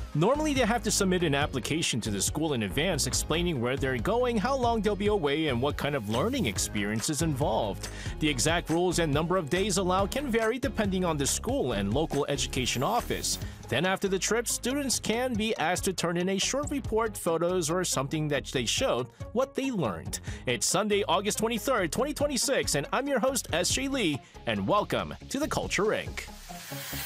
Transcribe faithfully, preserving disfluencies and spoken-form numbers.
Normally, they have to submit an application to the school in advance explaining where they're going, how long they'll be away, and what kind of learning experience is involved. The exact rules and number of days allowed can vary depending on the school and local education office. Then after the trip, students can be asked to turn in a short report, photos, or something that they showed what they learned. It's Sunday, August twenty-third, twenty twenty-six, and I'm your host, S J Lee, and welcome to the Culture Inc.